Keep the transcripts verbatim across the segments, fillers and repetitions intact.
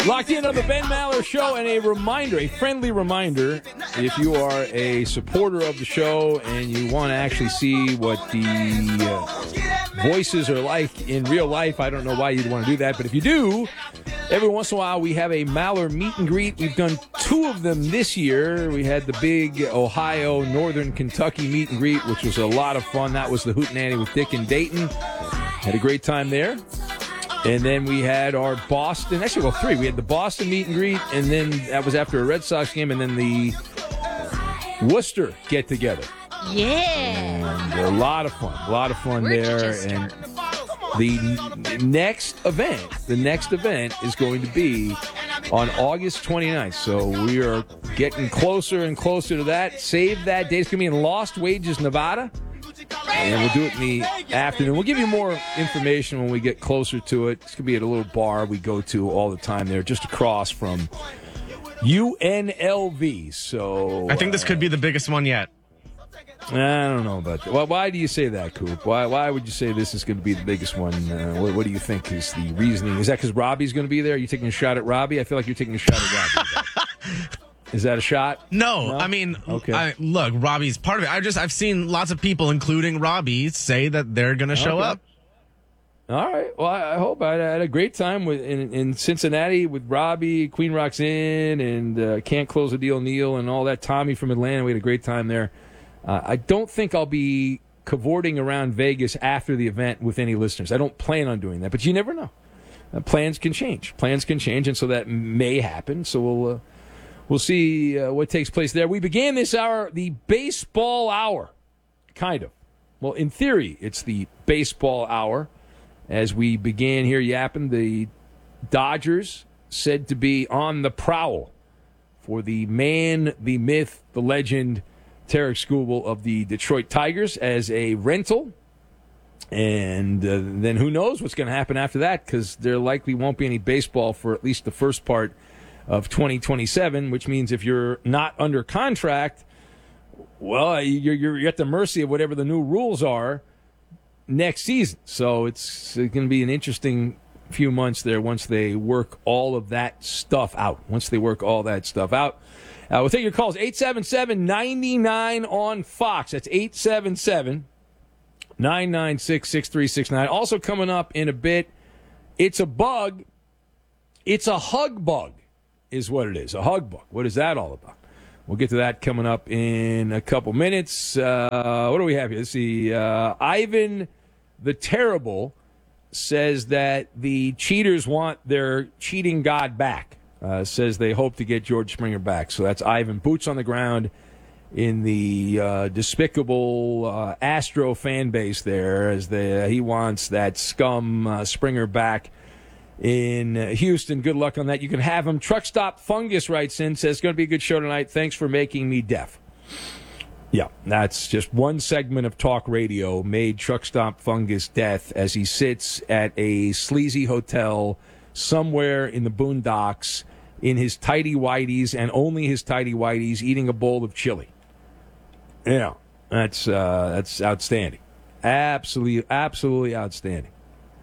Locked in on the Ben Maller Show, and a reminder, a friendly reminder, if you are a supporter of the show and you want to actually see what the uh, voices are like in real life, I don't know why you'd want to do that, but if you do, every once in a while we have a Maller meet and greet. We've done two of them this year. We had the big Ohio, Northern Kentucky meet and greet, which was a lot of fun. That was the Hootenanny with Dick and Dayton. Had a great time there. And then we had our Boston, actually, well, three. We had the Boston meet and greet, and then that was after a Red Sox game, and then the Worcester get-together. Yeah. And a lot of fun, a lot of fun Where'd there. you just And start? the next event, the next event is going to be on August twenty-ninth. So we are getting closer and closer to that. Save that date. It's going to be in Lost Wages, Nevada. And we'll do it in the afternoon. We'll give you more information when we get closer to it. It's going to be at a little bar we go to all the time there, just across from U N L V. So I think this could be the biggest one yet. I don't know about that. Well, why do you say that, Coop? Why Why would you say this is going to be the biggest one? Uh, what, what do you think is the reasoning? Is that because Robbie's going to be there? Are you taking a shot at Robbie? I feel like you're taking a shot at Robbie. Is that a shot? No, No? I mean, Okay. I, look, Robbie's part of it. I just I've seen lots of people, including Robbie, say that they're going to show Okay. up. All right. Well, I I hope I had a great time with in, in Cincinnati with Robbie, Queen Rock's Inn, and uh, Can't Close the Deal Neil, and all that. Tommy from Atlanta. We had a great time there. Uh, I don't think I'll be cavorting around Vegas after the event with any listeners. I don't plan on doing that, but you never know. Uh, plans can change. Plans can change, and so that may happen. So we'll. Uh, We'll see uh, what takes place there. We began this hour, the baseball hour, kind of. Well, in theory, it's the baseball hour. As we began here yapping, the Dodgers said to be on the prowl for the man, the myth, the legend, Tarek Skubal of the Detroit Tigers as a rental. And uh, then who knows what's going to happen after that, because there likely won't be any baseball for at least the first part of twenty twenty-seven, which means if you're not under contract, well, you're, you're at the mercy of whatever the new rules are next season. So it's going to be an interesting few months there once they work all of that stuff out. Once they work all that stuff out. Uh, we'll take your calls. eight seven seven, nine nine on Fox. That's eight seven seven, nine nine six, six three six nine. Also coming up in a bit, it's a bug. It's a hug bug. Is what it is, a hug bug. What is that all about? We'll get to that coming up in a couple minutes. Uh, what do we have here? Let's see. Uh, Ivan the Terrible says that the cheaters want their cheating god back. Uh, says they hope to get George Springer back. So that's Ivan, boots on the ground in the uh, despicable uh, Astro fan base there, as the, he wants that scum uh, Springer back in Houston. Good luck on that. You can have him. Truck Stop Fungus writes in, says, going to be a good show tonight. Thanks for making me deaf. Yeah, that's just one segment of talk radio made Truck Stop Fungus deaf as he sits at a sleazy hotel somewhere in the boondocks in his tighty-whities and only his tighty-whities eating a bowl of chili. Yeah, that's, uh, that's outstanding. Absolutely, absolutely outstanding.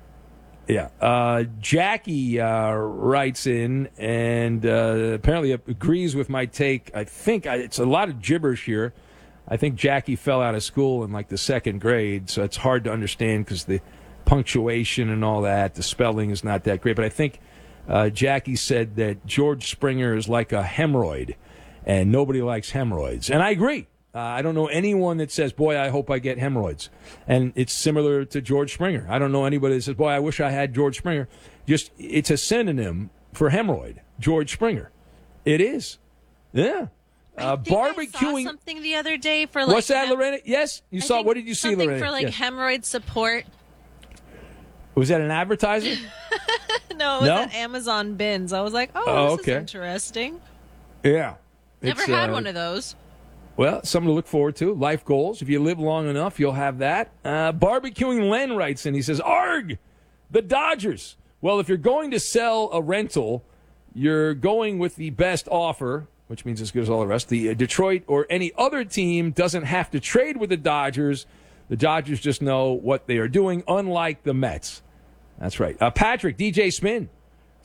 Yeah. Uh, Jackie uh, writes in and uh, apparently agrees with my take. I think I, it's a lot of gibberish here. I think Jackie fell out of school in like the second grade, so it's hard to understand because the punctuation and all that, the spelling is not that great. But I think uh, Jackie said that George Springer is like a hemorrhoid, and nobody likes hemorrhoids. And I agree. Uh, I don't know anyone that says, boy, I hope I get hemorrhoids. And it's similar to George Springer. I don't know anybody that says, boy, I wish I had George Springer. Just, it's a synonym for hemorrhoid, George Springer. It is. Yeah. Uh, I think barbecuing. I saw something the other day for like. What's that, hem- Lorena? Yes? You I saw, think what did you see, something Lorena? for like Yes. hemorrhoid support. Was that an advertiser? No, it was No? at Amazon bins. I was like, oh, Oh, this okay. is interesting. Yeah. Never It's, had uh, one of those. Well, something to look forward to. Life goals. If you live long enough, you'll have that. Uh, barbecuing Len writes in. He says, Arg! The Dodgers. Well, if you're going to sell a rental, you're going with the best offer, which means as good as all the rest. The uh, Detroit or any other team doesn't have to trade with the Dodgers. The Dodgers just know what they are doing, unlike the Mets. That's right. Uh, Patrick, D J Spin,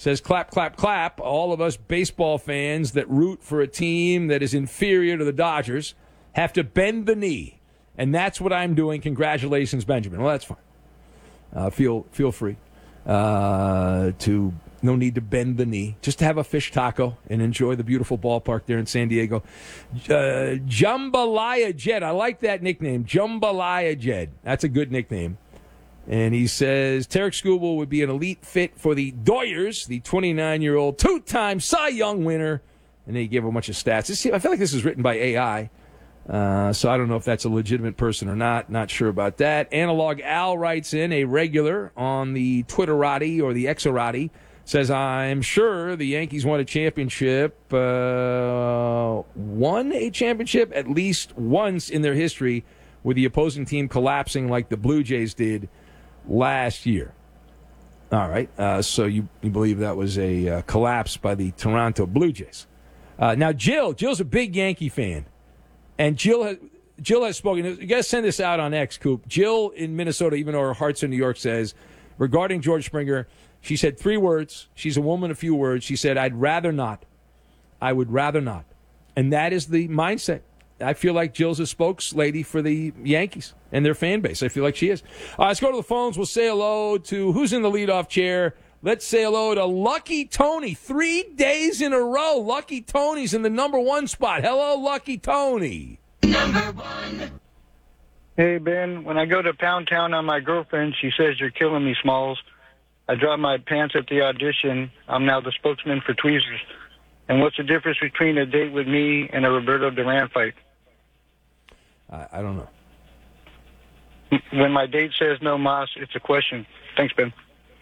says, clap, clap, clap. All of us baseball fans that root for a team that is inferior to the Dodgers have to bend the knee. And that's what I'm doing. Congratulations, Benjamin. Well, that's fine. Uh, feel feel free uh, to, no need to bend the knee. Just to have a fish taco and enjoy the beautiful ballpark there in San Diego. Uh, Jambalaya Jed. I like that nickname. Jambalaya Jed. That's a good nickname. And he says, Tarek Skubal would be an elite fit for the Doyers, the twenty-nine-year-old two-time Cy Young winner. And they gave a bunch of stats. This, I feel like this is written by A I. Uh, so I don't know if that's a legitimate person or not. Not sure about that. Analog Al writes in, a regular on the Twitterati or the Xerati, says, I'm sure the Yankees won a championship, uh, won a championship at least once in their history with the opposing team collapsing like the Blue Jays did last year. All right. Uh, so you, you believe that was a uh, collapse by the Toronto Blue Jays. Uh, now, Jill. Jill's a big Yankee fan. And Jill has, Jill has spoken. You got to send this out on X, Coop. Jill in Minnesota, even though her heart's in New York, says, regarding George Springer, she said three words. She's a woman of few words. She said, I'd rather not. I would rather not. And that is the mindset. I feel like Jill's a spokeslady for the Yankees and their fan base. I feel like she is. Uh, let's go to the phones. We'll say hello to who's in the leadoff chair. Let's say hello to Lucky Tony. Three days in a row, Lucky Tony's in the number one spot. Hello, Lucky Tony. Number one. Hey, Ben. When I go to Pound Town on my girlfriend, she says, you're killing me, Smalls. I dropped my pants at the audition. I'm now the spokesman for Tweezers. And what's the difference between a date with me and a Roberto Duran fight? I, I don't know. When my date says no mas, it's a question. Thanks, Ben.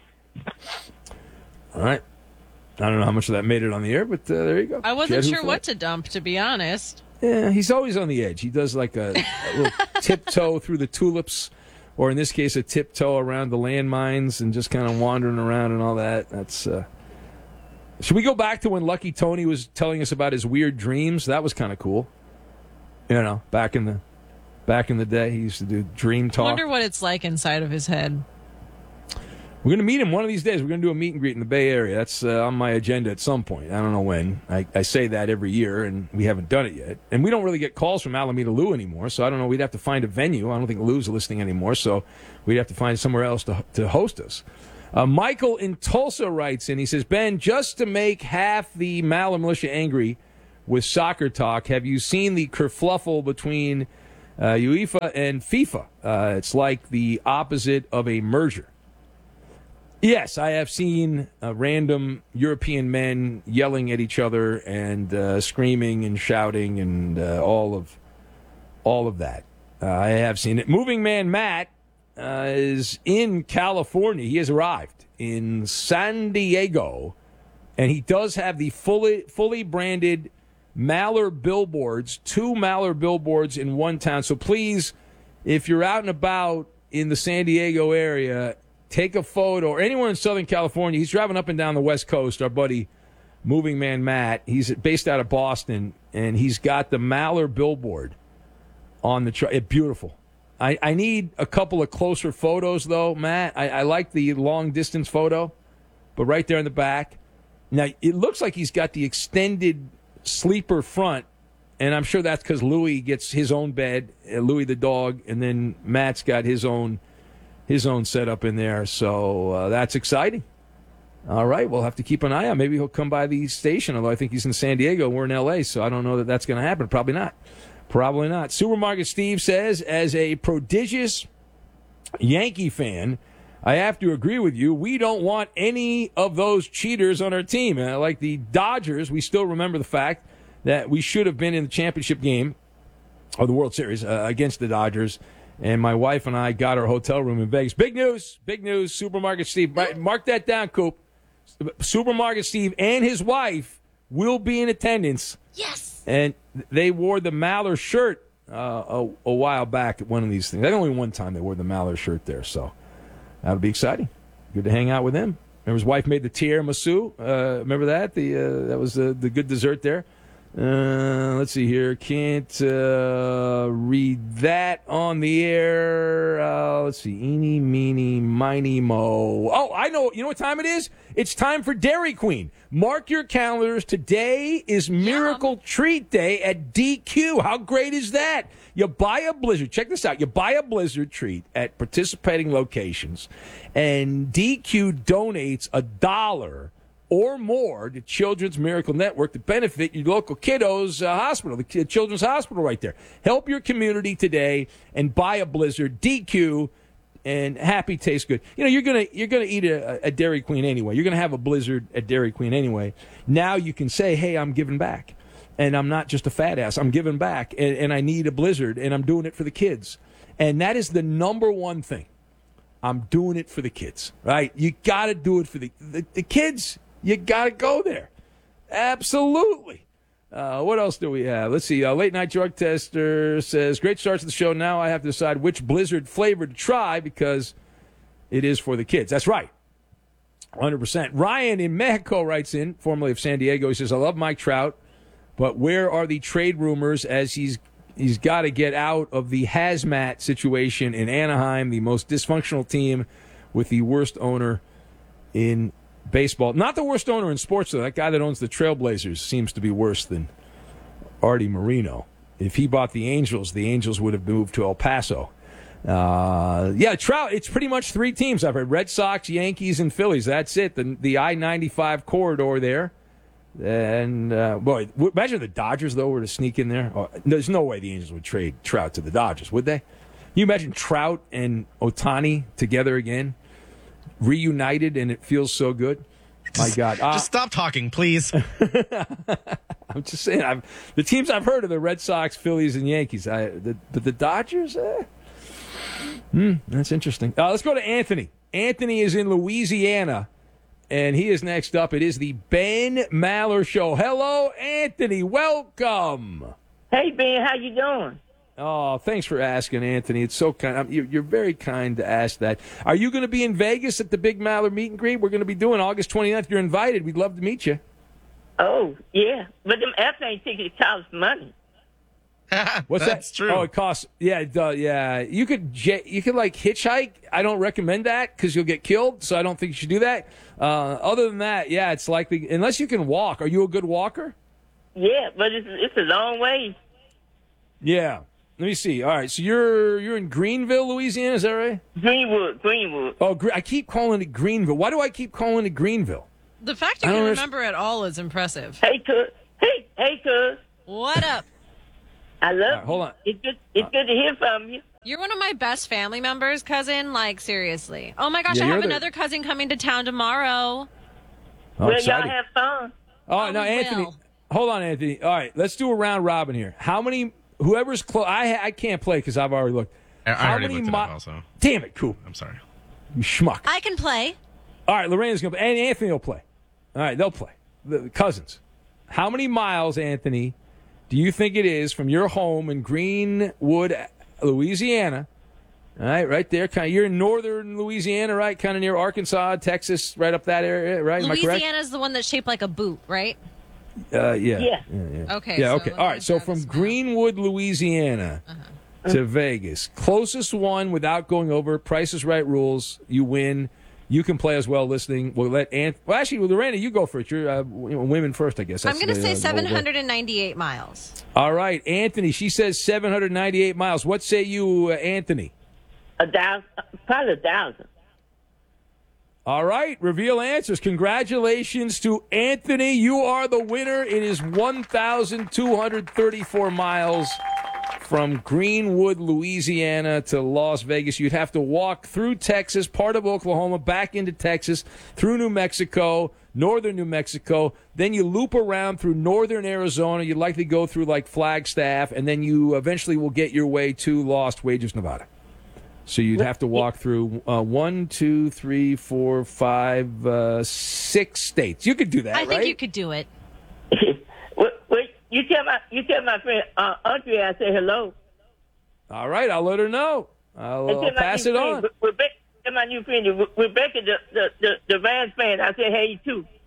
All right. I don't know how much of that made it on the air, but uh, there you go. I wasn't Jed, sure what to dump, to be honest. Yeah, he's always on the edge. He does like a, a little tiptoe through the tulips, or in this case, a tiptoe around the landmines and just kind of wandering around and all that. That's. Uh... Should we go back to when Lucky Tony was telling us about his weird dreams? That was kind of cool. You know, back in the back in the day, he used to do dream talk. I wonder what it's like inside of his head. We're going to meet him one of these days. We're going to do a meet and greet in the Bay Area. That's uh, on my agenda at some point. I don't know when. I, I say that every year, and we haven't done it yet. And we don't really get calls from Alameda Lou anymore, so I don't know. We'd have to find a venue. I don't think Lou's listening anymore, so we'd have to find somewhere else to, to host us. Uh, Michael in Tulsa writes in. He says, Ben, just to make half the Maller militia angry with soccer talk, have you seen the kerfluffle between uh, UEFA and FIFA? Uh, it's like the opposite of a merger. Yes, I have seen uh, random European men yelling at each other and uh, screaming and shouting and uh, all of all of that. Uh, I have seen it. Moving Man Matt uh, is in California. He has arrived in San Diego, and he does have the fully fully branded Maller billboards, two Maller billboards in one town. So please, if you're out and about in the San Diego area, take a photo, or anywhere in Southern California. He's driving up and down the West Coast, our buddy Moving Man Matt. He's based out of Boston, and he's got the Maller billboard on the truck. It's beautiful. I, I need a couple of closer photos, though, Matt. I, I like the long-distance photo, but right there in the back. Now, it looks like he's got the extended sleeper front, and I'm sure that's because Louis gets his own bed, uh, Louis the dog, and then Matt's got his own his own setup in there, so uh, that's exciting. All right, we'll have to keep an eye on. Maybe he'll come by the station, although I think he's in San Diego. We're in L A, so I don't know that that's going to happen. Probably not. Probably not. Supermarket Steve says, as a prodigious Yankee fan, I have to agree with you. We don't want any of those cheaters on our team. Uh, like the Dodgers, we still remember the fact that we should have been in the championship game or the World Series uh, against the Dodgers. And my wife and I got our hotel room in Vegas. Big news. Big news. Supermarket Steve. Mark that down, Coop. Supermarket Steve and his wife will be in attendance. Yes. And they wore the Maller shirt uh, a, a while back at one of these things. I think only one time they wore the Maller shirt there. So that'll be exciting. Good to hang out with him. Remember his wife made the tiramisu. Uh, remember that? The uh, that was the, the good dessert there. Uh, let's see here. Can't uh, read that on the air. Uh, let's see. Eeny, meeny, miny, mo. Oh, I know. You know what time it is? It's time for Dairy Queen. Mark your calendars. Today is Miracle Yum. Treat Day at D Q. How great is that? You buy a Blizzard. Check this out. You buy a Blizzard treat at participating locations, and D Q donates a dollar or more to Children's Miracle Network to benefit your local kiddos' uh, hospital, the Kid- Children's Hospital right there. Help your community today and buy a Blizzard. D Q and happy tastes good. You know, you're gonna you're gonna eat a, a Dairy Queen anyway. You're gonna have a Blizzard at Dairy Queen anyway. Now you can say, hey, I'm giving back. And I'm not just a fat ass. I'm giving back, and, and I need a Blizzard, and I'm doing it for the kids. And that is the number one thing. I'm doing it for the kids, right? You got to do it for the, the, the kids. You got to go there. Absolutely. Uh, what else do we have? Let's see. Uh, Late Night Drug Tester says, great start to the show. Now I have to decide which Blizzard flavor to try because it is for the kids. That's right. one hundred percent. Ryan in Mexico writes in, formerly of San Diego. He says, I love Mike Trout, but where are the trade rumors as he's he's got to get out of the hazmat situation in Anaheim, the most dysfunctional team with the worst owner in baseball. Not the worst owner in sports, though. That guy that owns the Trailblazers seems to be worse than Artie Moreno. If he bought the Angels, the Angels would have moved to El Paso. Uh, yeah, Trout, it's pretty much three teams. I've heard Red Sox, Yankees, and Phillies. That's it. The, the I ninety-five corridor there. And, uh, boy, imagine the Dodgers, though, were to sneak in there. Oh, there's no way the Angels would trade Trout to the Dodgers, would they? You imagine Trout and Ohtani together again, reunited, and it feels so good? My God. Uh, Just stop talking, please. I'm just saying, I've, the teams I've heard are the Red Sox, Phillies, and Yankees. I, the, but the Dodgers, eh? Hmm, that's interesting. Uh, let's go to Anthony. Anthony is in Louisiana. And he is next up. It is the Ben Maller Show. Hello, Anthony. Welcome. Hey, Ben. How you doing? Oh, thanks for asking, Anthony. It's so kind. You're, you're very kind to ask that. Are you going to be in Vegas at the Big Maller meet and greet? We're going to be doing August twenty-ninth. You're invited. We'd love to meet you. Oh, yeah. But them airplane tickets cost money. What's That's that? true. Oh, it costs. Yeah, it does. Yeah, you could. j- You could like hitchhike. I don't recommend that because you'll get killed. So I don't think you should do that. Uh, other than that, yeah, it's likely unless you can walk. Are you a good walker? Yeah, but it's it's a long way. Yeah. Let me see. All right, so you're you're in Greenville, Louisiana. Is that right? Greenwood, Greenwood. Oh, Gre- I keep calling it Greenville. Why do I keep calling it Greenville? The fact you I can don't remember it all is impressive. Hey, cuz. Hey, hey, cuz. What up? I love right, hold you. on. It's good. It's good to hear from you. You're one of my best family members, cousin. Like, seriously. Oh, my gosh, Yeah, I you're have the- another cousin coming to town tomorrow. Oh, well, excited. y'all have fun. Oh, Oh, now we Anthony, will. hold on, Anthony. All right, let's do a round robin here. How many? Whoever's close. I I can't play because I've already looked. I, I How already many looked it mi- up also. Damn it, Coop. I'm sorry. You schmuck. I can play. All right, Lorena's gonna play, and Anthony will play. All right, they'll play. The, the cousins. How many miles, Anthony, do you think it is from your home in Greenwood, Louisiana? All right, right there. Kind of, you're in northern Louisiana, right? Kind of near Arkansas, Texas, right up that area, right? Am I correct? Louisiana's the one that's shaped like a boot, right? Uh, yeah. Yeah. yeah. Okay. Yeah, so okay. let All me right, so grab from this map. Greenwood, Louisiana to Vegas, closest one without going over Price is Right rules, you win. You can play as well listening. We'll let Ant. Well, actually, Lorena, you go first. You're uh, you know, women first, I guess. I'm That's going to the, say uh, the old way. seven hundred ninety-eight miles. All right, Anthony. She says seven hundred ninety-eight miles. What say you, uh, Anthony? A thousand, probably a thousand. All right, reveal answers. Congratulations to Anthony. You are the winner. It is one thousand two hundred thirty-four miles from Greenwood, Louisiana to Las Vegas. You'd have to walk through Texas, part of Oklahoma, back into Texas, through New Mexico, northern New Mexico. Then you loop around through northern Arizona. You'd likely go through like Flagstaff, and then you eventually will get your way to Lost Wages, Nevada. So you'd have to walk through uh, one, two, three, four, five, uh, six states. You could do that, I think right? you could do it. wait, wait, you tell my you tell my friend uh, Audrey I say hello. All right, I'll let her know. I'll, And I'll tell my pass new it friend, on. Re- Rebecca, tell my new friend Re- Rebecca, the the the, the Rams fan. I say hey too.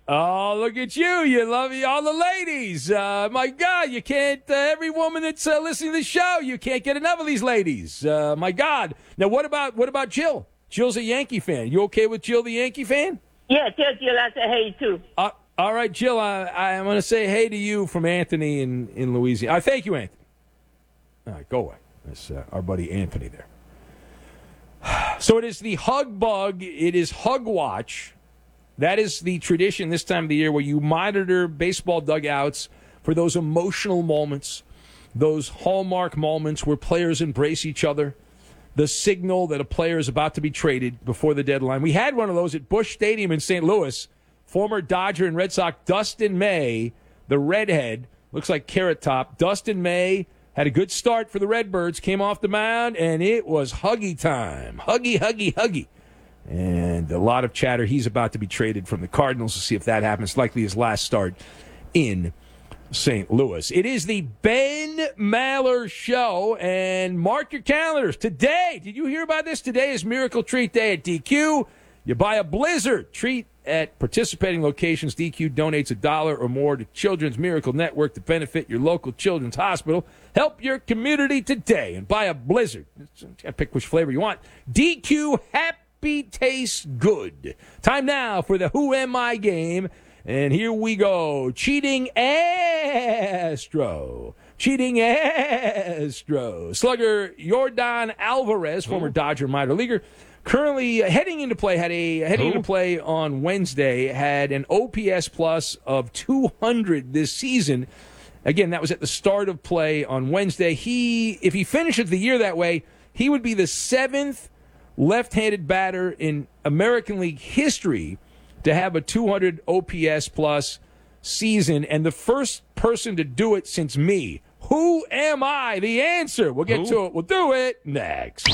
Oh, look at you. You love all the ladies. Uh, my God, you can't, uh, every woman that's uh, listening to the show, you can't get enough of these ladies. Uh, my God. Now, what about what about Jill? Jill's a Yankee fan. You okay with Jill, the Yankee fan? Yeah, tell Jill I said hey, too. Uh, all right, Jill, I, I'm going to say hey to you from Anthony in, in Louisiana. Uh, thank you, Anthony. All right, go away. That's uh, our buddy Anthony there. So it is the Hug Bug. It is Hug Watch. That is the tradition this time of the year where you monitor baseball dugouts for those emotional moments, those hallmark moments where players embrace each other, the signal that a player is about to be traded before the deadline. We had one of those at Busch Stadium in Saint Louis. Former Dodger and Red Sox Dustin May, the redhead, looks like Carrot Top. Dustin May had a good start for the Redbirds, came off the mound, and it was huggy time. Huggy, huggy, huggy. And a lot of chatter. He's about to be traded from the Cardinals. We'll see if that happens. Likely his last start in Saint Louis. It is the Ben Maller Show, and mark your calendars. Today, did you hear about this? Today is Miracle Treat Day at D Q. You buy a Blizzard treat at participating locations. D Q donates a dollar or more to Children's Miracle Network to benefit your local children's hospital. Help your community today and buy a Blizzard. Pick which flavor you want. D Q Happy Tastes Good. Time now for the Who Am I game. And here we go. Cheating Astro. Cheating Astro. Slugger Yordan Alvarez, former Dodger minor leaguer, currently heading into play, had a heading into play on Wednesday, had an O P S plus of two hundred this season. Again, that was at the start of play on Wednesday. He, if he finishes the year that way, he would be the seventh left-handed batter in American League history to have a two hundred O P S plus season, and the first person to do it since me. Who am I? The answer. We'll get Who? to it. We'll do it next.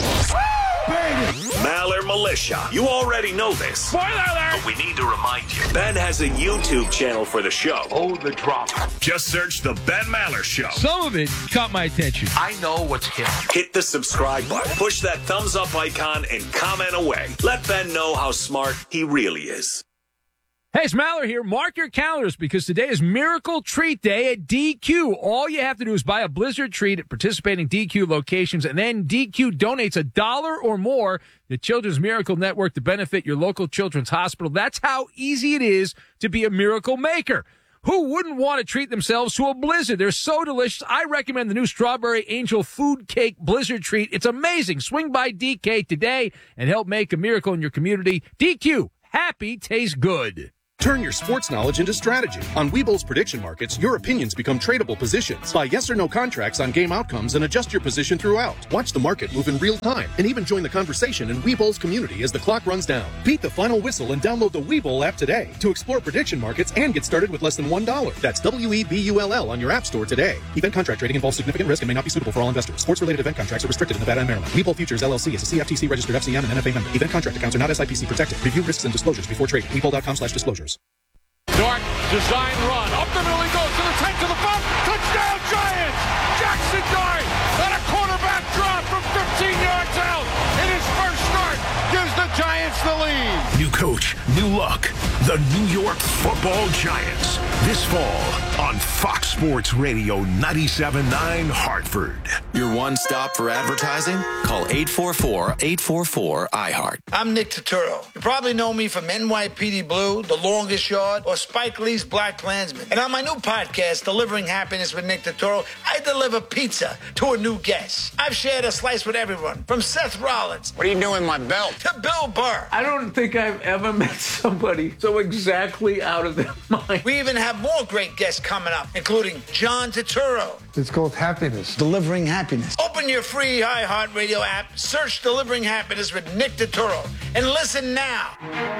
Maller Militia. You already know this. Spoiler alert! But we need to remind you. Ben has a YouTube channel for the show. Oh, the drama. Just search The Ben Maller Show. Some of it caught my attention. I know what's hip. Hit the subscribe button. Push that thumbs up icon and comment away. Let Ben know how smart he really is. Hey, it's Maller here. Mark your calendars because today is Miracle Treat Day at D Q. All you have to do is buy a Blizzard treat at participating D Q locations, and then D Q donates a dollar or more to Children's Miracle Network to benefit your local children's hospital. That's how easy it is to be a miracle maker. Who wouldn't want to treat themselves to a Blizzard? They're so delicious. I recommend the new Strawberry Angel Food Cake Blizzard treat. It's amazing. Swing by D K today and help make a miracle in your community. D Q, happy tastes good. Turn your sports knowledge into strategy. On Webull's prediction markets, your opinions become tradable positions. Buy yes or no contracts on game outcomes and adjust your position throughout. Watch the market move in real time and even join the conversation in Webull's community as the clock runs down. Beat the final whistle and download the Webull app today to explore prediction markets and get started with less than one dollar. That's W E B U L L on your app store today. Event contract trading involves significant risk and may not be suitable for all investors. Sports-related event contracts are restricted in Nevada and Maryland. Webull Futures L L C is a C F T C-registered F C M and N F A member. Event contract accounts are not S I P C protected. Review risks and disclosures before trading. Webull.com slash disclosures. Dart, design run. Up the middle he goes to the ten to the bump. Touchdown Giants! Jackson Dart on a quarterback drop from fifteen yards out in his first start gives the Giants the lead. New coach, new look. The New York Football Giants. This fall on Fox Sports Radio ninety-seven point nine Hartford. Your one stop for advertising? Call eight four four, eight four four, I heart. I'm Nick Turturro. You probably know me from N Y P D Blue, The Longest Yard, or Spike Lee's Black Klansman. And on my new podcast, Delivering Happiness with Nick Turturro, I deliver pizza to a new guest. I've shared a slice with everyone, from Seth Rollins. What are you doing, my belt? To Bill Burr. I don't think I've ever met somebody so exactly out of their mind. We even have more great guests coming up, including John Turturro. It's called Happiness. Delivering Happiness. Open your free iHeartRadio app, search Delivering Happiness with Nick Turturro, and listen now.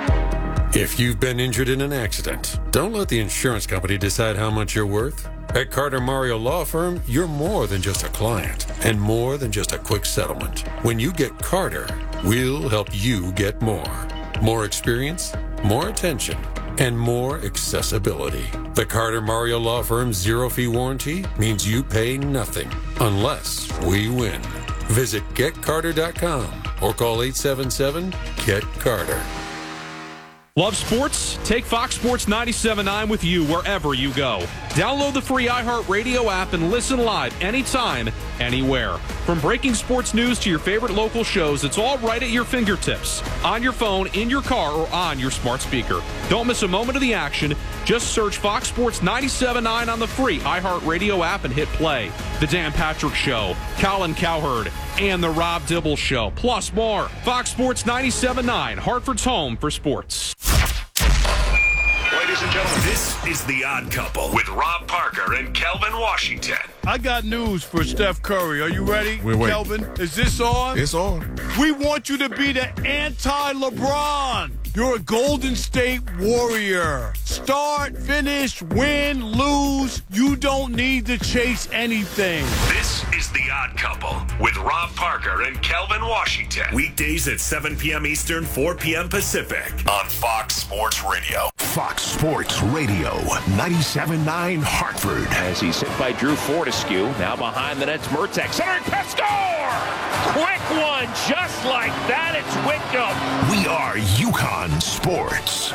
If you've been injured in an accident, don't let the insurance company decide how much you're worth. At Carter Mario Law Firm, you're more than just a client and more than just a quick settlement. When you get Carter, we'll help you get more. More experience, more attention, and more accessibility. The Carter Mario Law Firm's zero-fee warranty means you pay nothing unless we win. Visit get carter dot com or call eight seven seven, get carter. Love sports? Take Fox Sports ninety-seven point nine with you wherever you go. Download the free iHeartRadio app and listen live anytime, anywhere. From breaking sports news to your favorite local shows, it's all right at your fingertips. On your phone, in your car, or on your smart speaker. Don't miss a moment of the action. Just search Fox Sports ninety-seven point nine on the free iHeartRadio app and hit play. The Dan Patrick Show, Colin Cowherd, and The Rob Dibble Show, plus more. Fox Sports ninety-seven point nine, Hartford's home for sports. Ladies and gentlemen, this is The Odd Couple with Rob Parker and Kelvin Washington. I got news for Steph Curry. Are you ready, Wait, wait. Kelvin? Is this on? It's on. We want you to be the anti-LeBron. You're a Golden State Warrior. Start, finish, win, lose. You don't need to chase anything. This is The Odd Couple with Rob Parker and Kelvin Washington. Weekdays at seven p.m. Eastern, four p.m. Pacific on Fox Sports Radio. Fox Sports Radio, ninety-seven point nine Hartford. As he's hit by Drew Fortescue. Now behind the net's Mertek. Centering pass, score! Quick one, just like that. It's Wickham. We are UConn Sports.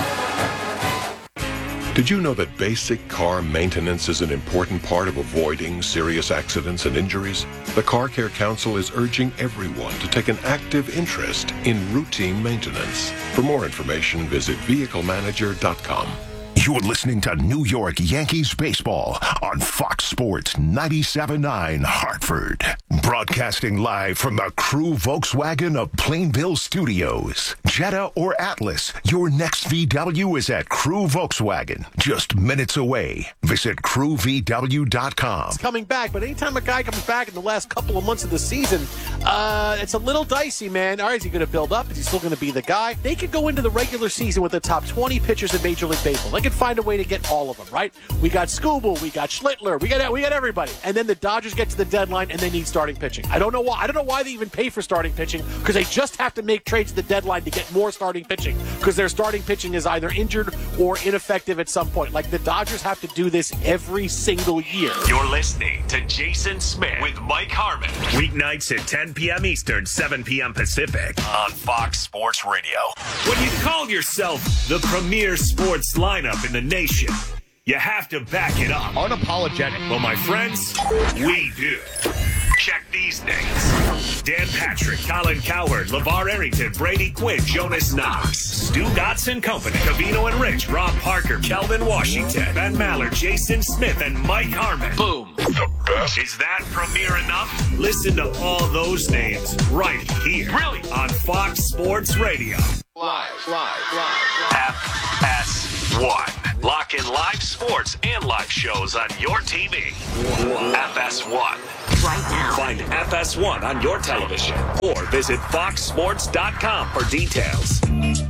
Did you know that basic car maintenance is an important part of avoiding serious accidents and injuries? The Car Care Council is urging everyone to take an active interest in routine maintenance. For more information, visit vehicle manager dot com. You're listening to New York Yankees baseball on Fox Sports ninety-seven point nine Hartford. Broadcasting live from the Crew Volkswagen of Plainville Studios. Jetta or Atlas, your next V W is at Crew Volkswagen. Just minutes away. Visit crew v w dot com. It's coming back, but anytime a guy comes back in the last couple of months of the season, uh, it's a little dicey, man. All right, is he going to build up? Is he still going to be the guy? They could go into the regular season with the top twenty pitchers in Major League Baseball. They could find a way to get all of them, right? We got Skubal, we got Schlittler, we got we got everybody. And then the Dodgers get to the deadline and they need starting pitching. I don't know why. I don't know why they even pay for starting pitching, because they just have to make trades at the deadline to get more starting pitching, because their starting pitching is either injured or ineffective at some point. Like, the Dodgers have to do this every single year. You're listening to Jason Smith with Mike Harmon. Weeknights at ten p.m. Eastern, seven p.m. Pacific on Fox Sports Radio. When you call yourself the premier sports lineup in the nation, you have to back it up. Unapologetic. Well, my friends, we do. Check these names: Dan Patrick, Colin Cowherd, LeVar Arrington, Brady Quinn, Jonas Knox, Stu Gotts Company, Cavino and Rich, Rob Parker, Kelvin Washington, Ben Maller, Jason Smith, and Mike Harmon. Boom. The best. Is that premiere enough? Listen to all those names right here. Really? On Fox Sports Radio. Live, live, live. F S one. Lock in live sports and live shows on your T V. F S one. Right now. Find F S one on your television or visit fox sports dot com for details.